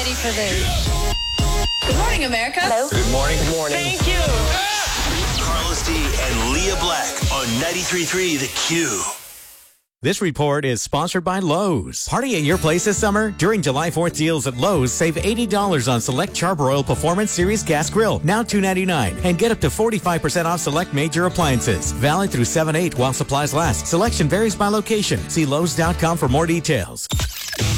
ready for this. Good morning, America. Hello. Good morning. Good morning. Thank you. Carlos D and Leah Black on 93.3 The Q. This report is sponsored by Lowe's. Party at your place this summer? During July 4th deals at Lowe's, save $80 on select Charbroil Performance Series gas grill, now $2.99, and get up to 45% off select major appliances. Valid through 7/8 while supplies last. Selection varies by location. See Lowe's.com for more details.